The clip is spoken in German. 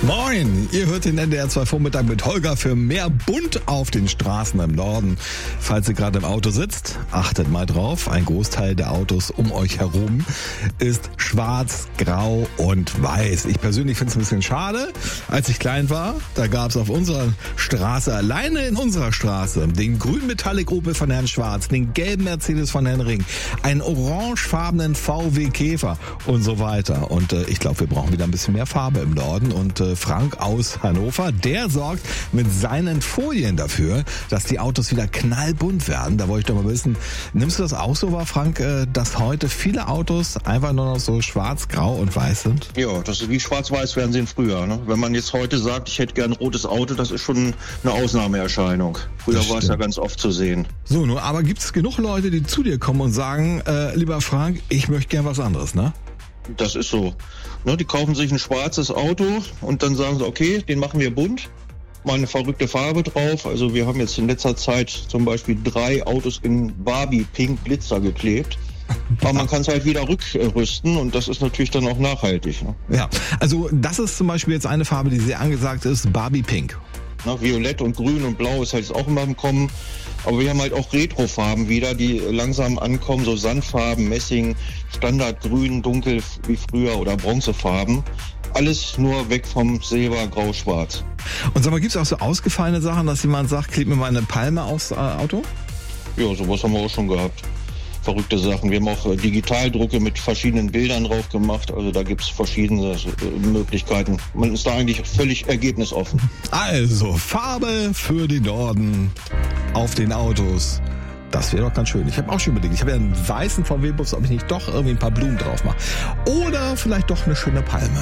Moin, ihr hört den NDR 2 Vormittag mit Holger für mehr Bunt auf den Straßen im Norden. Falls ihr gerade im Auto sitzt, achtet mal drauf. Ein Großteil der Autos um euch herum ist schwarz, grau und weiß. Ich persönlich finde es ein bisschen schade. Als ich klein war, da gab es auf unserer Straße, alleine in unserer Straße, den grünen Metallic Opel von Herrn Schwarz, den gelben Mercedes von Herrn Ring, einen orangefarbenen VW Käfer und so weiter. Und ich glaube, wir brauchen wieder ein bisschen mehr Farbe im Norden. Und Frank aus Hannover, der sorgt mit seinen Folien dafür, dass die Autos wieder knallbunt werden. Da wollte ich doch mal wissen, nimmst du das auch so wahr, Frank, dass heute viele Autos einfach nur noch so schwarz, grau und weiß sind? Ja, das ist wie schwarz-weiß werden sie früher. Ne? Wenn man jetzt heute sagt, ich hätte gern ein rotes Auto, das ist schon eine Ausnahmeerscheinung. Früher war es ja ganz oft zu sehen. So, nun, aber gibt es genug Leute, die zu dir kommen und sagen, lieber Frank, ich möchte gern was anderes, ne? Das ist so. Ne, die kaufen sich ein schwarzes Auto und dann sagen sie, okay, den machen wir bunt. Mal eine verrückte Farbe drauf. Also wir haben jetzt in letzter Zeit zum Beispiel 3 Autos in Barbie Pink Glitzer geklebt. Aber man kann es halt wieder rückrüsten und das ist natürlich dann auch nachhaltig. Ne? Ja, also das ist zum Beispiel jetzt eine Farbe, die sehr angesagt ist, Barbie Pink. Na, Violett und Grün und Blau ist halt jetzt auch immer im Kommen. Aber wir haben halt auch Retrofarben wieder, die langsam ankommen, so Sandfarben, Messing, Standardgrün, Dunkel wie früher oder Bronzefarben. Alles nur weg vom Silber, Grau, Schwarz. Und sag mal, gibt's auch so ausgefallene Sachen, dass jemand sagt, kleb mir mal eine Palme aufs Auto? Ja, sowas haben wir auch schon gehabt. Verrückte Sachen. Wir haben auch Digitaldrucke mit verschiedenen Bildern drauf gemacht. Also da gibt's verschiedene Möglichkeiten. Man ist da eigentlich völlig ergebnisoffen. Also Farbe für den Norden auf den Autos. Das wäre doch ganz schön. Ich habe auch schon überlegt, ich habe ja einen weißen VW-Bus, ob ich nicht doch irgendwie ein paar Blumen drauf mache. Oder vielleicht doch eine schöne Palme.